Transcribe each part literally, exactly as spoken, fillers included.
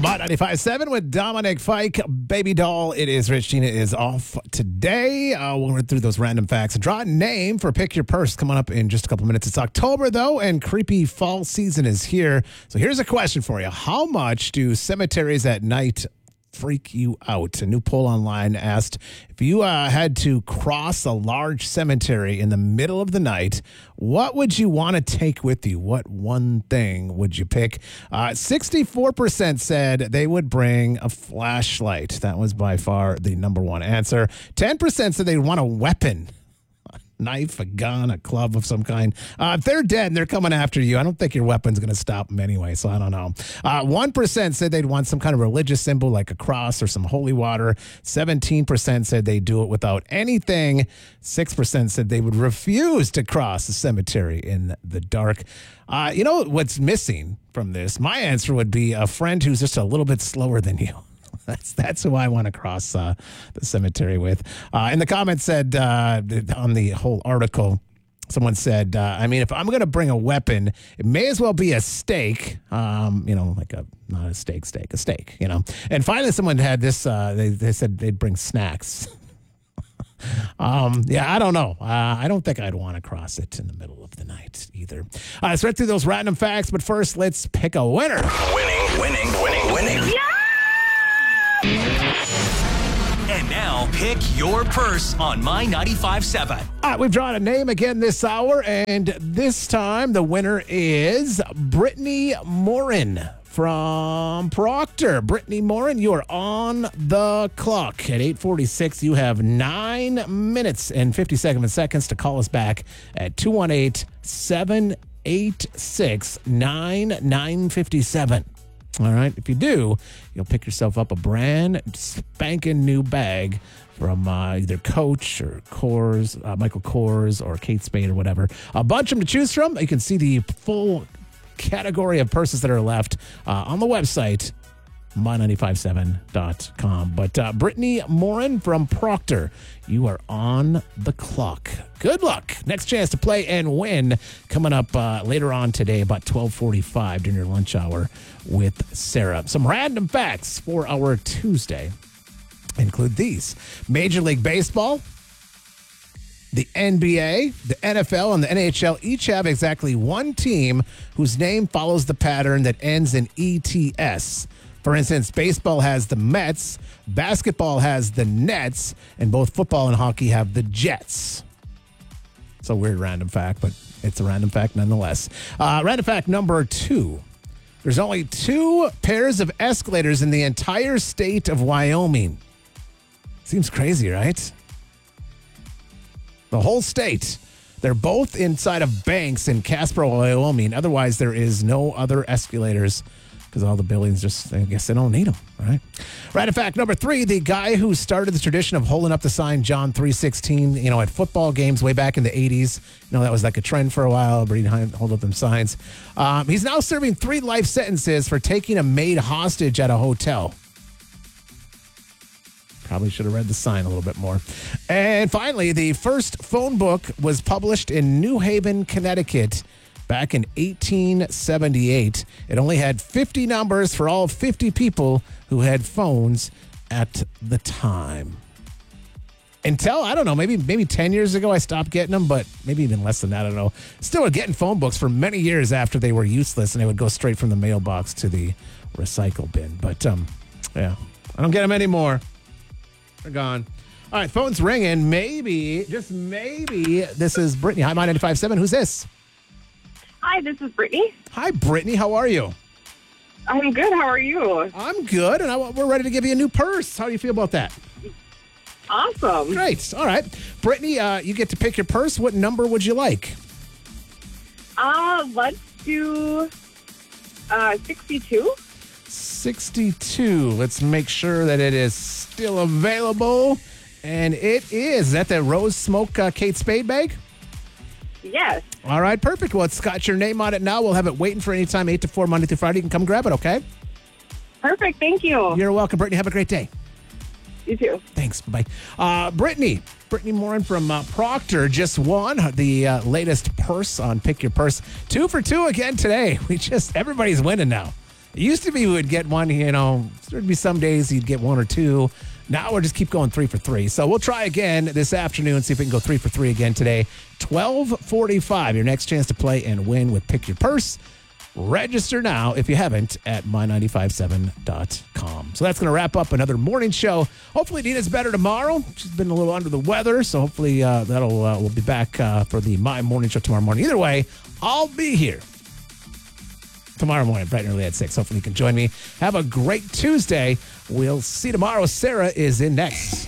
Mod ninety-five point seven with Dominic Fike. Baby doll, it is Rich. Gina is off today. Uh, we'll run through those random facts. Draw a name for Pick Your Purse coming up in just a couple minutes. It's October, though, and creepy fall season is here. So here's a question for you. How much do cemeteries at night freak you out? A new poll online asked if you uh, had to cross a large cemetery in the middle of the night, what would you want to take with you? What one thing would you pick? Uh, sixty-four percent said they would bring a flashlight. That was by far the number one answer. ten percent said they'd want a weapon. Knife, a gun, a club of some kind. Uh, if they're dead and they're coming after you, I don't think your weapon's going to stop them anyway, so I don't know. Uh, one percent said they'd want some kind of religious symbol like a cross or some holy water. seventeen percent said they'd do it without anything. six percent said they would refuse to cross the cemetery in the dark. Uh, you know what's missing from this? My answer would be a friend who's just a little bit slower than you. That's that's who I want to cross uh, the cemetery with. Uh, in the comments said uh, on the whole article, someone said, uh, I mean, if I'm going to bring a weapon, it may as well be a steak, um, you know, like a, not a steak steak, a steak, you know. And finally, someone had this, uh, they, they said they'd bring snacks. um, yeah, I don't know. Uh, I don't think I'd want to cross it in the middle of the night either. Uh, let's read through those random facts, but first, let's pick a winner. Winning, winning, winning, winning. Yeah! And now, pick your purse on My ninety-five point seven. All right, we've drawn a name again this hour, and this time the winner is Brittany Morin from Proctor. Brittany Morin, you are on the clock. At eight forty-six, you have nine minutes and fifty-seven seconds to call us back at two one eight, seven eight six, nine nine five seven. All right. If you do, you'll pick yourself up a brand spanking new bag from uh, either Coach or Kors, uh, Michael Kors or Kate Spade or whatever. A bunch of them to choose from. You can see the full category of purses that are left uh, on the website, my nine five seven dot com. But uh, Brittany Morin from Proctor, you are on the clock. Good luck. Next chance to play and win coming up uh, later on today, about twelve forty-five during your lunch hour with Sarah. Some random facts for our Tuesday include these. Major League Baseball, the N B A, the N F L, and the N H L each have exactly one team whose name follows the pattern that ends in E T S. For instance, baseball has the Mets, basketball has the Nets, and both football and hockey have the Jets. It's a weird random fact, but it's a random fact nonetheless. Uh, random fact number two. There's only two pairs of escalators in the entire state of Wyoming. Seems crazy, right? The whole state. They're both inside of banks in Casper, Wyoming. Otherwise, there is no other escalators because all the buildings just, I guess they don't need them, right? Random fact number three, the guy who started the tradition of holding up the sign John three sixteen, you know, at football games way back in the eighties. You know, that was like a trend for a while, but he'd hold up them signs. Um, he's now serving three life sentences for taking a maid hostage at a hotel. Probably should have read the sign a little bit more. And finally, the first phone book was published in New Haven, Connecticut back in eighteen seventy-eight. It only had fifty numbers for all fifty people who had phones at the time. Until, I don't know, maybe maybe ten years ago I stopped getting them, but maybe even less than that, I don't know. Still were getting phone books for many years after they were useless, and they would go straight from the mailbox to the recycle bin. But, um, yeah, I don't get them anymore. They're gone. All right, phone's ringing. Maybe, just maybe, this is Brittany. Hi, My ninety-five point seven. Who's this? Hi, this is Brittany. Hi, Brittany. How are you? I'm good. How are you? I'm good, and I, we're ready to give you a new purse. How do you feel about that? Awesome. Great. All right. Brittany, uh, you get to pick your purse. What number would you like? Uh, let's do uh, sixty-two. sixty-two. Let's make sure that it is still available. And it is. Is that the Rose Smoke uh, Kate Spade bag? Yes. All right, perfect. Well, it's got your name on it now. We'll have it waiting for any time, eight to four, Monday through Friday. You can come grab it, okay? Perfect. Thank you. You're welcome, Brittany. Have a great day. You too. Thanks. Bye. Uh, Brittany. Brittany Morin from uh, Proctor just won the uh, latest purse on Pick Your Purse. Two for two again today. We just, everybody's winning now. It used to be we would get one, you know, there'd be some days you'd get one or two. Now we'll just keep going three for three. So we'll try again this afternoon, see if we can go three for three again today. twelve forty-five, your next chance to play and win with Pick Your Purse. Register now, if you haven't, at my nine five seven dot com. So that's going to wrap up another morning show. Hopefully Nina's better tomorrow. She's been a little under the weather, so hopefully uh, that'll uh, we'll be back uh, for the My Morning Show tomorrow morning. Either way, I'll be here tomorrow morning, bright and early at six. Hopefully you can join me. Have a great Tuesday. We'll see you tomorrow. Sarah is in next.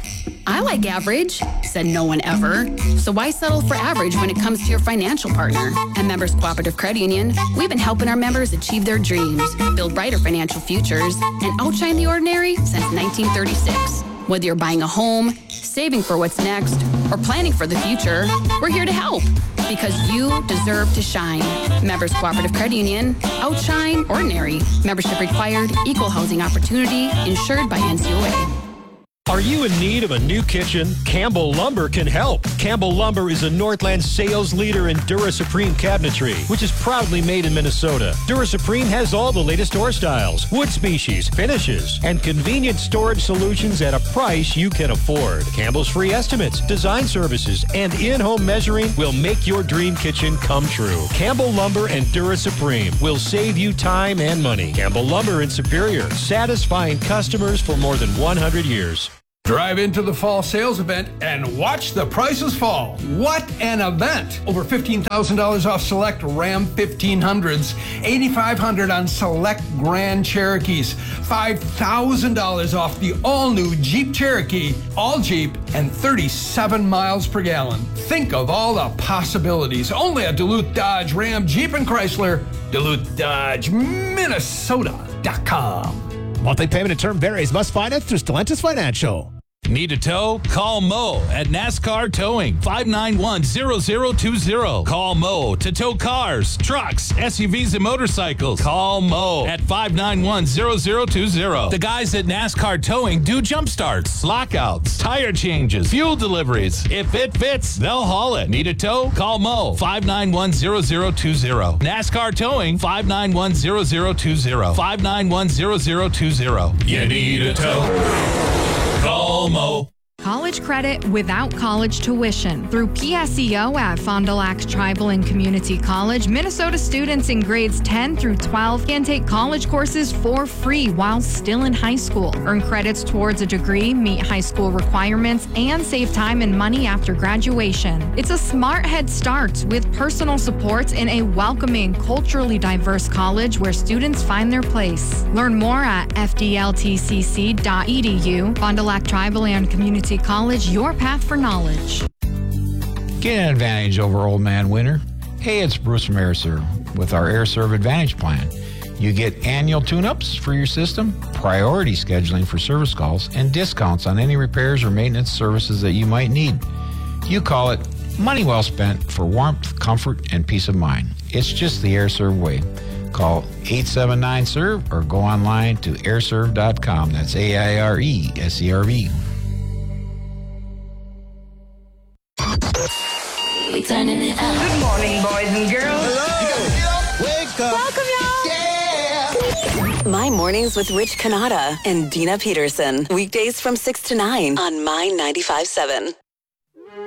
I like average, said no one ever. So why settle for average when it comes to your financial partner? At Members Cooperative Credit Union, we've been helping our members achieve their dreams, build brighter financial futures, and outshine the ordinary since nineteen thirty-six. Whether you're buying a home, saving for what's next, or planning for the future, we're here to help because you deserve to shine. Members Cooperative Credit Union, outshine ordinary. Membership required, equal housing opportunity, insured by N C O A. Are you in need of a new kitchen? Campbell Lumber can help. Campbell Lumber is a Northland sales leader in Dura Supreme cabinetry, which is proudly made in Minnesota. Dura Supreme has all the latest door styles, wood species, finishes, and convenient storage solutions at a price you can afford. Campbell's free estimates, design services, and in-home measuring will make your dream kitchen come true. Campbell Lumber and Dura Supreme will save you time and money. Campbell Lumber in Superior, satisfying customers for more than one hundred years. Drive into the fall sales event and watch the prices fall. What an event! Over fifteen thousand dollars off select Ram fifteen hundreds, eight thousand five hundred dollars on select Grand Cherokees, five thousand dollars off the all-new Jeep Cherokee, all Jeep, and thirty-seven miles per gallon. Think of all the possibilities. Only at Duluth Dodge, Ram, Jeep, and Chrysler. Duluth Dodge, Minnesota dot com. Monthly payment and term varies. Must finance through Stellantis Financial. Need a tow? Call Mo at NASCAR Towing, five nine one, zero zero two zero. Call Mo to tow cars, trucks, S U Vs, and motorcycles. Call Mo at five nine one, zero zero two zero. The guys at NASCAR Towing do jump starts, lockouts, tire changes, fuel deliveries. If it fits, they'll haul it. Need a tow? Call Mo, five nine one, zero zero two zero. NASCAR Towing, five nine one, zero zero two zero. five nine one, zero zero two zero. You need a tow? Call Mo. College credit without college tuition. Through P S E O at Fond du Lac Tribal and Community College, Minnesota students in grades ten through twelve can take college courses for free while still in high school. Earn credits towards a degree, meet high school requirements, and save time and money after graduation. It's a smart head start with personal support in a welcoming, culturally diverse college where students find their place. Learn more at f d l t c c dot e d u. Fond du Lac Tribal and Community College, your path for knowledge. Get an advantage over Old Man Winter. Hey, it's Bruce from AirServe with our AirServe Advantage Plan. You get annual tune-ups for your system, priority scheduling for service calls, and discounts on any repairs or maintenance services that you might need. You call it money well spent for warmth, comfort, and peace of mind. It's just the AirServe way. Call eight seven nine S E R V or go online to air serve dot com. That's A I R E S E R V. We turning it up. Good morning, boys and girls. Hello. Wake up. Welcome, y'all. Yeah. My Mornings with Rich Canada and Dina Peterson. Weekdays from six to nine on My ninety-five point seven.